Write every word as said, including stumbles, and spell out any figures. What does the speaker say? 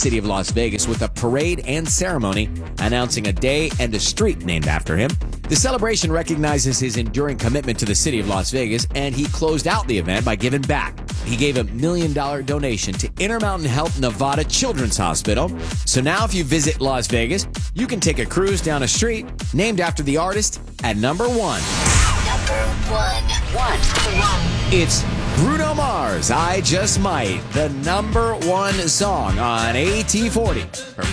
city of Las Vegas with a parade and ceremony announcing a day and a street named after him. The celebration recognizes his enduring commitment to the city of Las Vegas, and he closed out the event by giving back. He gave a million dollar donation to Intermountain Health Nevada Children's Hospital. So now if you visit Las Vegas, you can take a cruise down a street named after the artist at number one. Number one. One. It's Bruno Mars, I Just Might, the number one song on A T forty.